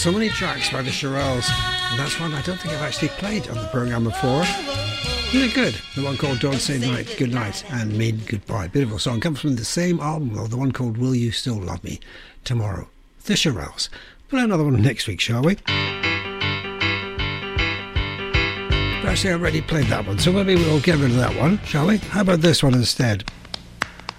So many tracks by the Shirelles, and that's one I don't think I've actually played on the programme before. Isn't it good? The one called Don't Say Night, Good Night and Mean Goodbye. Beautiful song. Comes from the same album, though, the one called Will You Still Love Me Tomorrow? The Shirelles. Play another one next week, shall we? Actually, I already played that one, so maybe we'll get rid of that one, shall we? How about this one instead?